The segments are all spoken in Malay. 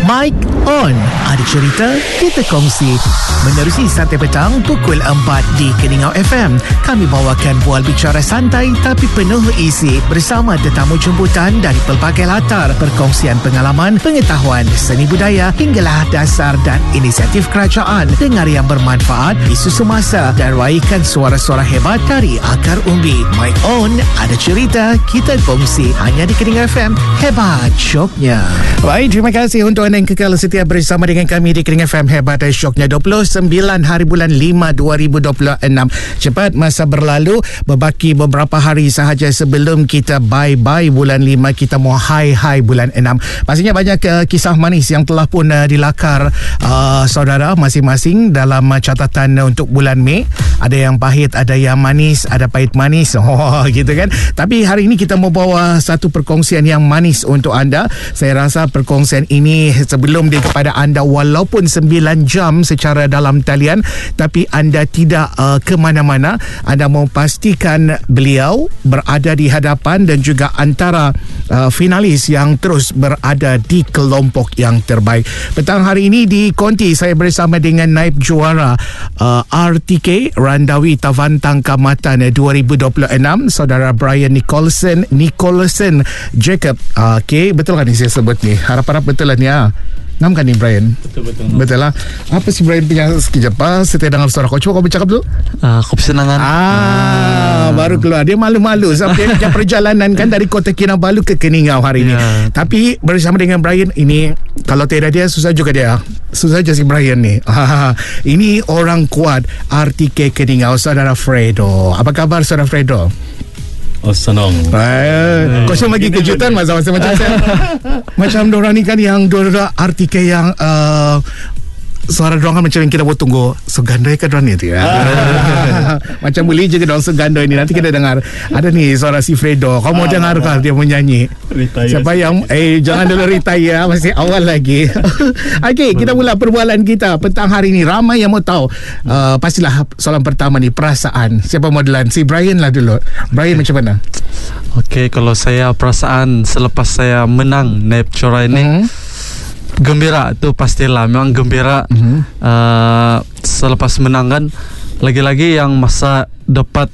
Mic On. Ada cerita, kita kongsi. Menerusi Santai Petang pukul 4 di Keningau FM. Kami bawakan bual bicara santai tapi penuh isi bersama tetamu jemputan dari pelbagai latar, perkongsian pengalaman, pengetahuan, seni budaya hinggalah dasar dan inisiatif kerajaan. Dengar yang bermanfaat, isu semasa dan raikan suara-suara hebat dari akar umbi. Mic On. Ada cerita, kita kongsi. Hanya di Keningau FM. Hebat syoknya. Baik, terima kasih untuk anda yang kekal setia bersama dengan kami di Keningau FM. Hebat syoknya 29 hari bulan 5 2026. Cepat masa berlalu, berbaki beberapa hari sahaja sebelum kita bye-bye bulan 5, kita mau hai-hai bulan 6. Pastinya banyak kisah manis yang telah pun dilakar saudara masing-masing dalam catatan untuk bulan Mei. Ada yang pahit, ada yang manis, ada pahit manis. Gitu kan. Tapi hari ini kita mau bawa satu perkongsian yang manis untuk anda. Saya rasa perkongsian ini sebelum dia kepada anda walaupun 9 jam secara dalam talian, tapi anda tidak ke mana-mana. Anda mau pastikan beliau berada di hadapan dan juga antara finalis yang terus berada di kelompok yang terbaik. Petang hari ini di Konti saya bersama dengan naib juara RTK Randawi Tavantang Kamatan 2026, saudara Brian Nicholson Jacob. Okey, betul kan ni saya sebut ni? Harap-harap betul lah ni ya. Ngam kan ni Brian? Betul lah. Apa si Brian punya sekejap setia dengar suara kau. Cuba kau bercakap dulu. Kau kesenangan. Baru keluar. Dia malu-malu sampai macam perjalanan kan dari Kota Kinabalu ke Keningau hari ini. Tapi bersama dengan Brian ini, kalau tidak dia susah juga dia. Susah je si Brian ni. Ini orang kuat RTK Keningau, saudara Fredo. Apa kabar saudara Fredo? Oh, senang. Kau semua bagi kejutan masa-masa macam saya. Macam diorang ni kan yang diorang RTK yang suara diorang kan macam yang kita buat tunggu. Segandai ke diorang ni tu ya? Macam boleh je ke diorang segandai ni. Nanti kita dengar. Ada ni suara si Fredo. Kau mau dengar kah dia menyanyi? Siapa yang jangan dulu retire, masih awal lagi. Okey, kita mula perbualan kita petang hari ni. Ramai yang mau tahu. Pastilah soalan pertama ni, perasaan. Siapa modelan? Si Brian lah dulu. Brian macam mana? Okey, kalau saya perasaan selepas saya menang naib juara ini, gembira tu pastilah, memang gembira. Selepas menang kan, lagi-lagi yang masa dapat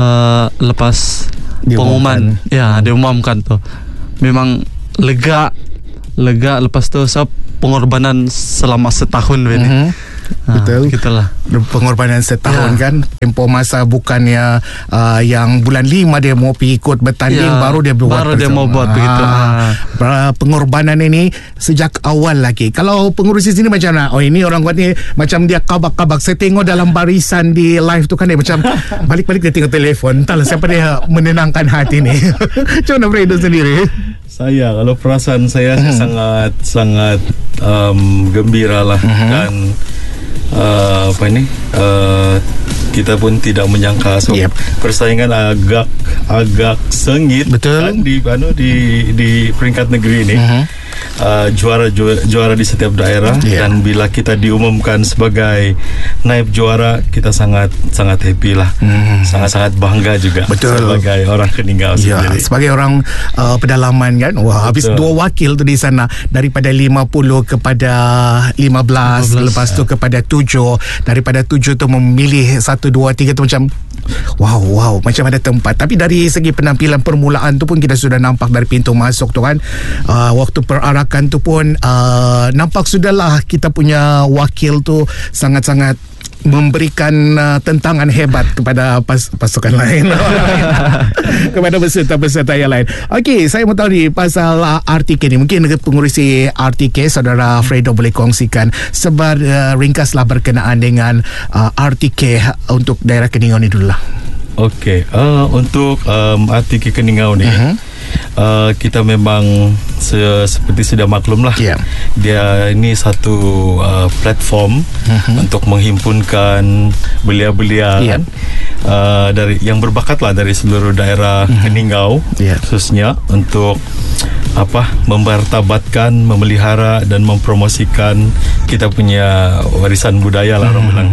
lepas pengumuman, diumumkan tu, memang lega. Lepas tu pengorbanan selama setahun ini. Betul. Gitulah. Pengorbanan setahun kan. Tempoh masa bukannya yang bulan 5 dia mau pergi ikut bertanding, baru dia buat. Baru dia mau buat begitu. Pengorbanan ini sejak awal lagi. Kalau pengurus di sini macam mana? Oh, ini orang kuat ni macam dia kabak-kabak. Saya tengok dalam barisan di live tu kan dia macam balik-balik dia tengok telefon. Entahlah siapa dia menenangkan hati ni. Macam mana Fredo sendiri? Saya, kalau perasaan saya sangat gembira lah. Dan kita pun tidak menyangka persaingan agak sengit. Betul. Kan, di peringkat negeri ini. Juara di setiap daerah. Dan bila kita diumumkan sebagai naib juara, kita sangat happy lah. Sangat bangga juga. Betul. Sebagai orang Keningau sendiri. Sebagai orang pedalaman kan. Wah, habis 2 wakil tu di sana, daripada 50 kepada 15. Lepas tu kepada 7. Daripada 7 tu memilih 1, 2, 3 tu macam wow, macam ada tempat. Tapi dari segi penampilan permulaan tu pun kita sudah nampak dari pintu masuk tu kan. Waktu perarakan tu pun nampak sudahlah kita punya wakil tu sangat-sangat memberikan tentangan hebat kepada pasukan lain. Kepada peserta-peserta yang lain. Okey, saya mau tahu ni pasal RTK ni. Mungkin pengurusi RTK saudara Fredo boleh kongsikan ringkaslah berkenaan dengan RTK untuk daerah Keningau ni dululah. Okey, untuk RTK Keningau ni, kita memang seperti sudah maklum lah, dia ini satu platform untuk menghimpunkan belia-belia kan, dari yang berbakat lah dari seluruh daerah Keningau, khususnya untuk mempertabatkan, memelihara dan mempromosikan kita punya warisan budaya lah orang bilang.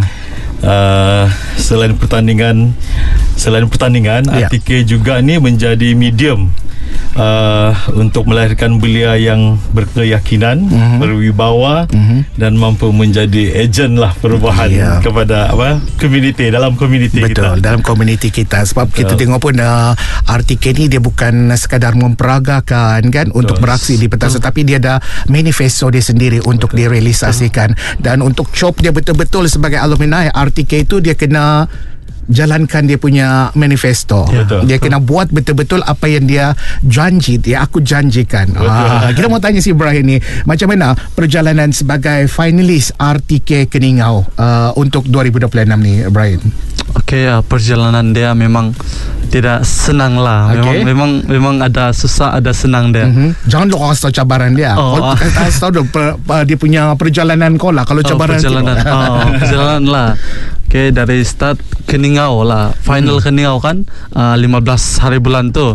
Selain pertandingan RTK juga ni menjadi medium untuk melahirkan belia yang berkeyakinan, berwibawa, dan mampu menjadi ejen lah perubahan kepada komuniti, dalam komuniti kita. Betul, dalam komuniti kita. Sebab kita tengok pun RTK ni dia bukan sekadar memperagakan kan untuk beraksi di pentas, tapi dia ada manifesto dia sendiri untuk direalisasikan. Dan untuk CHOP dia betul-betul sebagai alumni RTK itu dia kena jalankan dia punya manifesto. Dia kena buat betul-betul apa yang dia janji, aku janjikan. Kita mau tanya si Brian ni, macam mana perjalanan sebagai finalis RTK Keningau untuk 2026 ni, Brian? Okey, perjalanan dia memang tidak senang lah. Memang ada susah, ada senang dia. Jangan lu kasih tahu cabaran dia. Kasih tahu dia punya perjalanan kau lah. Kalau cabaran perjalanan lah. Okey, dari start Keningau lah, final Keningau kan 15 hari bulan tu.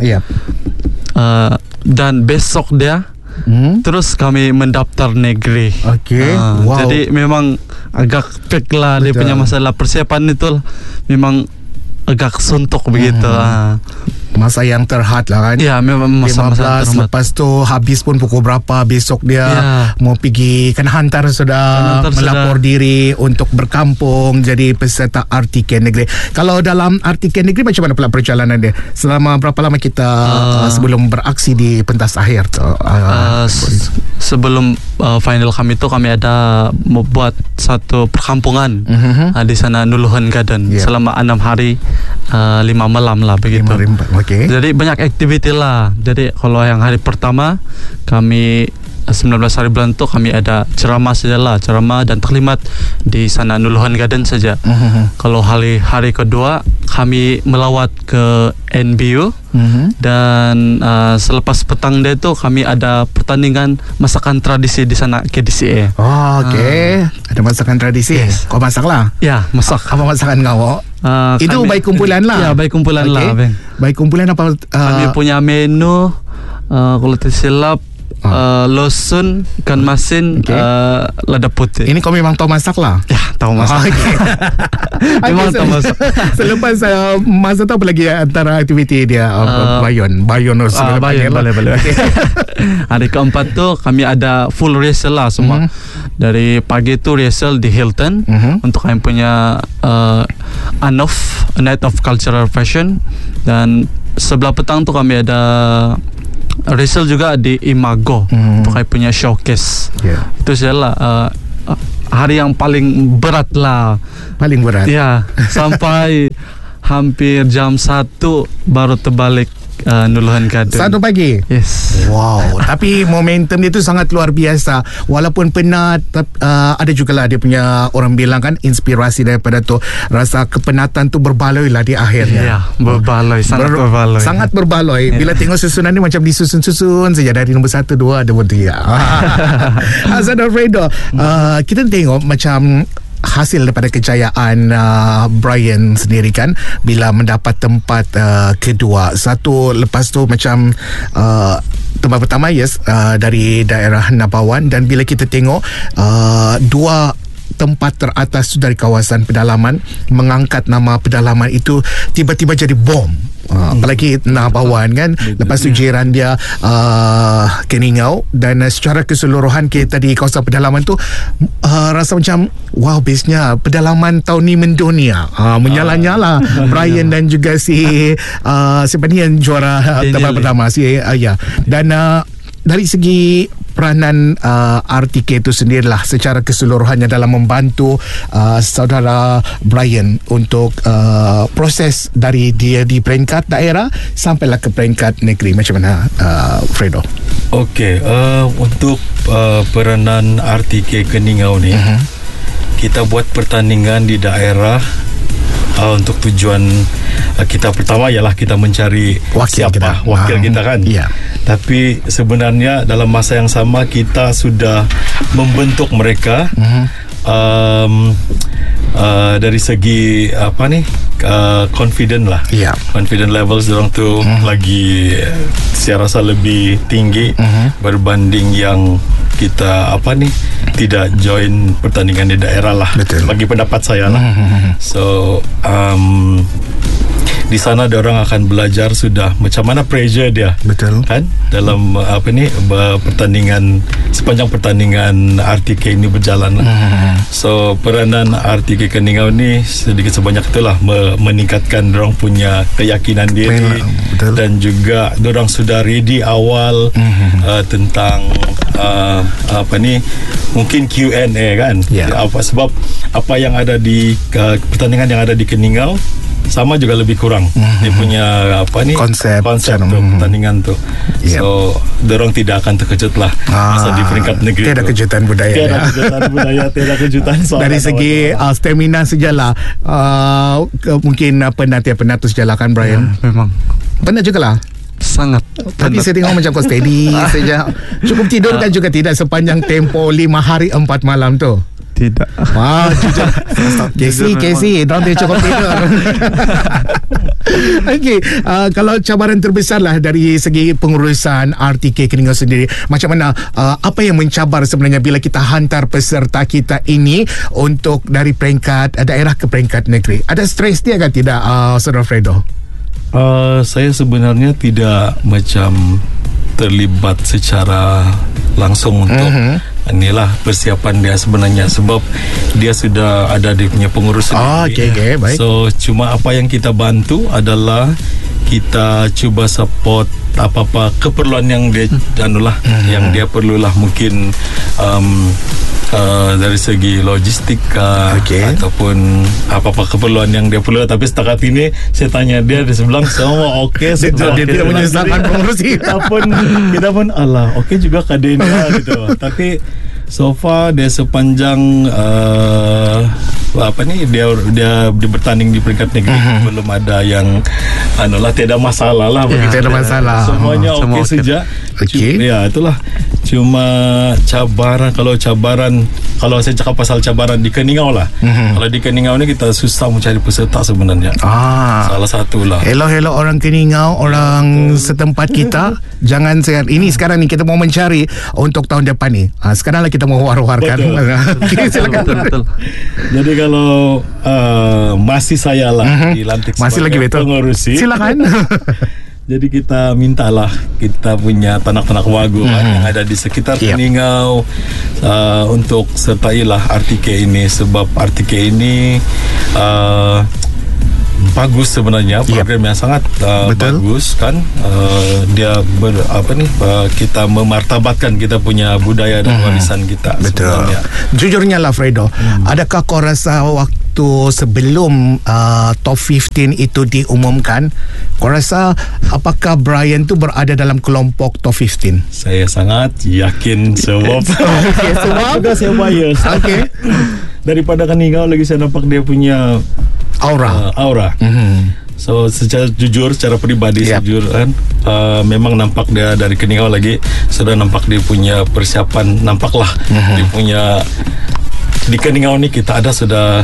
Dan besok dia terus kami mendaftar negeri. Jadi memang agak pek lah. Betul. Dia punya masalah persiapan itu memang agak suntuk begitu. Masa yang terhad lah kan. Ya, memang masa-masa 15, lepas tu habis pun pukul berapa besok dia mau pergi, kan hantar sudah melapor diri untuk berkampung jadi peserta RTK Negeri. Kalau dalam RTK Negeri macam mana pula perjalanan dia? Selama berapa lama kita sebelum beraksi di pentas akhir tu? Sebelum final kami tu, kami ada membuat satu perkampungan di sana, Nuluhan Garden, selama 6 hari 5 malam lah begitu. Jadi banyak aktiviti lah. Jadi kalau yang hari pertama kami 19 hari bulan tu kami ada ceramah sajalah, ceramah dan taklimat di sana Nuluhan Garden saja. Kalau hari kedua kami melawat ke NBU dan selepas petang dia tu kami ada pertandingan masakan tradisi di sana KDCA. Ada masakan tradisi. Kau masak lah? Ya, masak. Apa masakan kau? Itu baik kumpulan lah. Ya, baik kumpulan lah. Baik kumpulan apa? Kami punya menu kalau tak silap losun, ikan masin, lada putih. Ini kau memang tahu masak lah? Ya, tahu masak. Memang tahu masak. Selepas masa tu apa lagi antara aktiviti dia? Bayon boleh. Hari keempat tu kami ada full rehearsal lah semua. Dari pagi tu rehearsal di Hilton untuk kami punya ANOF, Night of Cultural Fashion, dan sebelah petang tu kami ada rehearsal juga di Imago untuk kami punya showcase. Itu sajalah hari yang paling berat lah. Paling berat? Ya, sampai hampir jam 1 baru terbalik Nuluhan Garden. 1 pagi? Yes. Wow. Tapi momentum dia tu sangat luar biasa. Walaupun penat, ada jugalah dia punya, orang bilang kan, inspirasi daripada tu. Rasa kepenatan tu berbaloi lah di akhirnya. Ya, berbaloi. Sangat berbaloi. Sangat berbaloi. Bila tengok susunan ni macam disusun-susun saja. Dari nombor 1, 2 ada pun 3. Azad Alfredo, kita tengok macam hasil daripada kejayaan Brian sendiri kan, bila mendapat tempat kedua. Satu, lepas tu macam tempat pertama dari daerah Nabawan, dan bila kita tengok 2 tempat teratas dari kawasan pedalaman mengangkat nama pedalaman itu tiba-tiba jadi bom. Apalagi Nabawan kan, lepas tu jiran dia Keningau, dan secara keseluruhan kita di kawasan pedalaman tu rasa macam wow, bestnya pedalaman tahun ni mendunia. Menyala-nyala Brian dan juga siapa ni yang juara tempat pertama, dan dari segi peranan RTK itu sendirilah secara keseluruhannya dalam membantu saudara Brian untuk proses dari dia di peringkat daerah sampailah ke peringkat negeri. Macam mana Fredo? Okey, untuk peranan RTK Keningau ni, kita buat pertandingan di daerah untuk tujuan kita pertama ialah kita mencari wakil kita kan. Tapi sebenarnya dalam masa yang sama kita sudah membentuk mereka dari segi confident lah. Confident levels diorang tu lagi saya rasa lebih tinggi berbanding yang kita tidak join pertandingan di daerah lah. Betul. Bagi pendapat saya lah. So di sana orang akan belajar sudah macam mana pressure dia. Betul. Kan dalam pertandingan, sepanjang pertandingan RTK ini berjalan. So peranan RTK Keningau ni sedikit sebanyak itulah meningkatkan orang punya keyakinan diri. Betul. Dan juga orang sudah ready awal tentang mungkin Q&A kan. Sebab apa yang ada di pertandingan yang ada di Keningau sama juga lebih kurang dia punya konsep tu pertandingan tu. So dorang tidak akan terkejut lah masa di peringkat negeri. Tiada kejutan budaya. Tiada kejutan soal dari segi stamina sajalah. Mungkin penat sajalah kan Brian. Memang penat jugalah. Sangat. Tapi saya tengok macam kau steady saja. Cukup tidur kan juga tidak sepanjang tempo 5 hari 4 malam tu. Tidak. Wah, Casey, don't cukup tidur. Okey, kalau cabaran terbesar lah dari segi pengurusan RTK Keningau sendiri, macam mana, apa yang mencabar sebenarnya bila kita hantar peserta kita ini untuk dari peringkat daerah ke peringkat negeri? Ada stres dia kan tidak, Saudara Fredo? Saya sebenarnya tidak macam terlibat secara langsung untuk inilah persiapan dia sebenarnya, sebab dia sudah ada dia punya pengurus sendiri. Okay, baik. So cuma apa yang kita bantu adalah kita cuba support apa-apa keperluan yang dia yang dia perlulah, mungkin dari segi logistik ataupun apa-apa keperluan yang dia perlu. Tapi setakat ini saya tanya dia sebelah semua okey. Dia tidak menyusahkan pengurus kita pun okey juga kadenya gitu. Tapi so far dia sepanjang dia bertanding di peringkat negeri belum ada yang tiada masalah lah. Tiada masalah. Semuanya okey saja. Ya, itulah. Cuma kalau saya cakap pasal cabaran di Keningau lah. Kalau di Keningau ni kita susah mencari peserta sebenarnya. Salah satu lah. Hello orang Keningau, orang setempat kita. Jangan sekarang ni kita mau mencari untuk tahun depan ni. Sekarang lah kita mau war-warkan. Silakan. Betul. Jadi kalau masih saya lah dilantik masih lagi betul pengurusi, silakan. Jadi kita mintalah kita punya tanak-tanak wagu yang ada di sekitar Keningau untuk sertailah RTK ini, sebab RTK ini bagus sebenarnya, program yang sangat bagus kan. Dia kita memartabatkan kita punya budaya dan warisan kita. Betul. Sebenarnya. Jujurnya lah Fredo, adakah kau rasa waktu sebelum top 15 itu diumumkan, kau rasa apakah Brian tu berada dalam kelompok top 15? Saya sangat yakin sebab juga saya bias. Daripada Keningau lagi saya nampak dia punya aura. So secara pribadi jujur kan, memang nampak dia dari Keningau lagi sudah nampak dia punya persiapan, nampaklah dia punya di Keningau ni kita ada sudah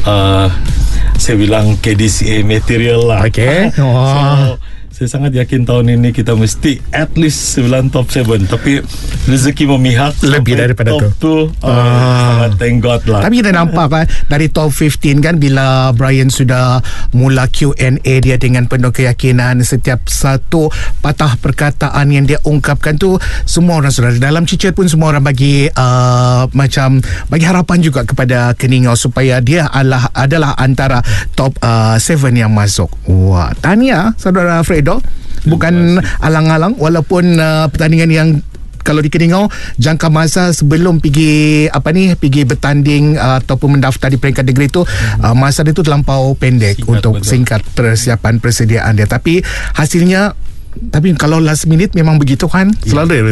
saya bilang KDCA material lah. So saya sangat yakin tahun ini kita mesti at least 9 top 7. Tapi rezeki memihak lebih daripada top 2. Sangat thank God lah. Tapi kita nampak kan dari top 15 kan, bila Brian sudah mula Q&A dia dengan penuh keyakinan, setiap satu patah perkataan yang dia ungkapkan tu semua orang sudah dalam cicit pun semua orang bagi bagi harapan juga kepada Keningau supaya dia adalah antara top 7 yang masuk. Wah, tahniah Saudara Fredo. Bukan alang-alang, walaupun pertandingan yang kalau di Keningau jangka masa sebelum pergi bertanding ataupun mendaftar di peringkat negeri itu masa dia tu terlampau pendek untuk singkat persiapan persediaan dia. Tapi hasilnya kalau last minute memang begitu kan, selalu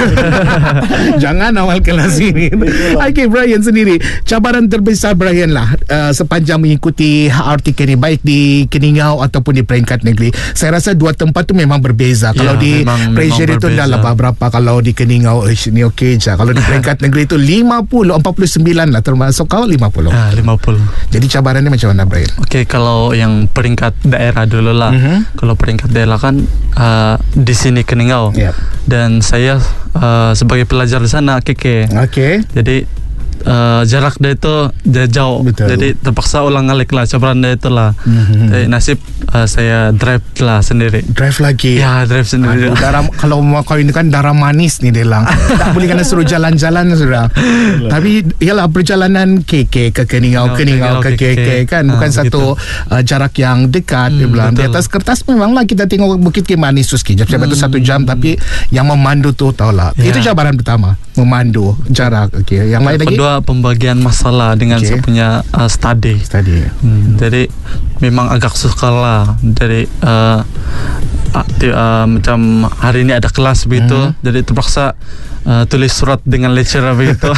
jangan awal ke last minute. Okay, Brian sendiri, cabaran terbesar Brian lah sepanjang mengikuti RTK ni, baik di Keningau ataupun di peringkat negeri. Saya rasa dua tempat tu memang berbeza. Kalau di pressure itu dah berapa, kalau di Keningau ni okey je. Kalau di peringkat negeri itu 49 lah, termasuk kau 50. 50. Jadi cabarannya macam mana Brian? Okay, kalau yang peringkat daerah dulu lah. Kalau peringkat daerah kan di sini Keningau, dan saya sebagai pelajar di sana KK. Jadi jarak dia itu dia jauh. Betul. Jadi terpaksa ulang alik lah cabaran dia itu lah. Jadi nasib saya drive lah sendiri. Drive lagi. Ya, drive sendiri. Aduh, kalau mau kau ini kan darah manis ni dia lang. Tak boleh kena suruh jalan-jalan sudah. Tapi ialah perjalanan KK ke Keningau ke KK kan bukan satu jarak yang dekat dia bilang. Di atas kertas memanglah kita tengok Bukit Kimanis tu sikit. Sebab itu 1 jam tapi yang memandu tu tahulah. Itu cabaran pertama, memandu jarak. Okey, yang lain lagi? Kedua, pembagian masalah dengan saya punya study. Jadi memang agak susah lah. Jadi macam hari ini ada kelas begitu, jadi terpaksa tulis surat dengan lecturer begitu.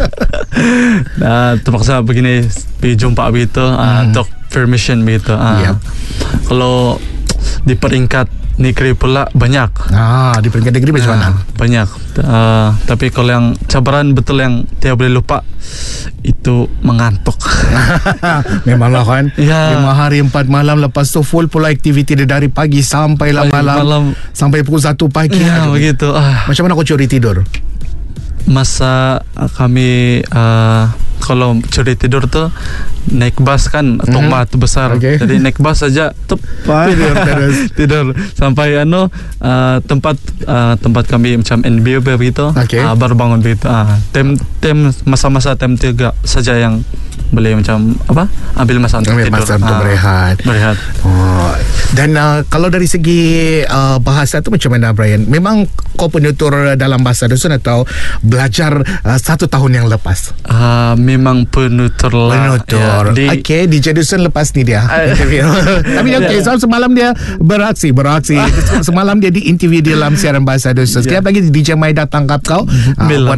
Terpaksa begini pergi jumpa begitu untuk permission begitu. Kalau di peringkat negeri pula banyak. Di peringkat negeri macam mana? Banyak. Tapi kalau yang cabaran betul yang tidak boleh lupa itu mengantuk. Memanglah kan. 5 hari 4 malam, lepas tu full pula aktiviti dia dari pagi sampai malam sampai pukul 1 pagi. Begitu. Macam mana kau curi tidur? Masa kami kalau curi tidur tu naik bas kan, Tongma tu besar. Jadi naik bas saja tidur sampai tempat kami macam NBB begitu. Baru bangun begitu. Time masa-masa time 3 saja yang boleh macam ambil masa untuk tidur, masa untuk berehat. Dan kalau dari segi bahasa tu macam mana, Brian? Memang kau penutur dalam bahasa dusun atau belajar 1 tahun yang lepas? Memang penutur lah. Okey, DJ dusun lepas ni dia interview. Tapi so semalam dia beraksi. Semalam dia di interview di dalam siaran bahasa dusun. Sekejap lagi DJ Mai datang tangkap kau. Bila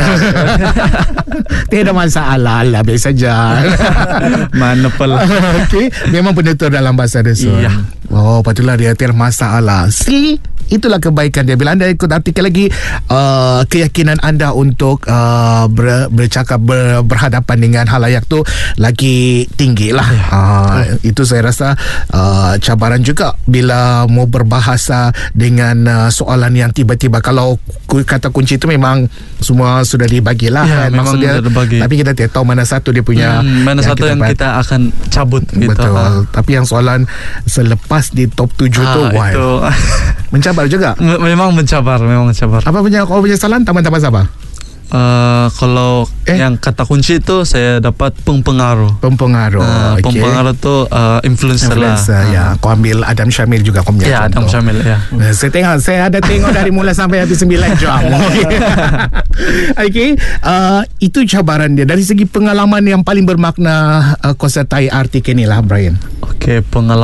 tidak masalah lah, biasa saja. Mana pula. Okey, memang penutur dalam bahasa dusun. Patutlah dia tiada masalah. Itulah kebaikan dia. Bila anda ikut artikel lagi, keyakinan anda untuk bercakap berhadapan dengan halayak tu lagi tinggi lah. Itu saya rasa cabaran juga bila mau berbahasa dengan soalan yang tiba-tiba. Kalau kata kunci itu memang semua sudah dibagi lah kan, maksudnya. Tapi kita tidak tahu mana satu dia punya mana satu yang kita akan cabut gitu. Betul. Tapi yang soalan selepas di top 7 tu itu mencabar juga. Memang mencabar. Apa punya kau punya salan taman-taman apa? Kalau yang kata kunci itu saya dapat pempengaruh. Pempengaruh tu influencer lah. Ya, kau ambil Adam Syamil juga kau punya. Adam Syamil ya. Saya ada tengok dari mula sampai habis 9 jam. Okey. Itu cabaran dia. Dari segi pengalaman yang paling bermakna kau sertai artikel ni lah, Brian. Okey, pengalaman